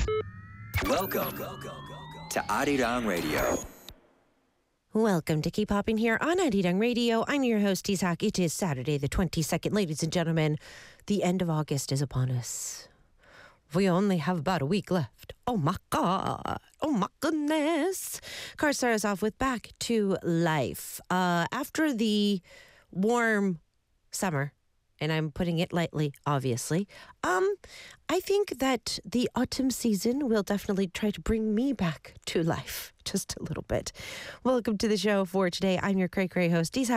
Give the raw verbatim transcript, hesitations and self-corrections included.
Welcome to Arirang Radio. Welcome to Keep Hopping here on Arirang Radio. I'm your host, Isak. It is Saturday the twenty-second. Ladies and gentlemen, the end of August is upon us. We only have about a week left. Oh my God. Oh my goodness. Car starts off with Back to Life. Uh, after the warm summer, and I'm putting it lightly, obviously, um, I think that the autumn season will definitely try to bring me back to life just a little bit. Welcome to the show for today. I'm your cray-cray host, Isa.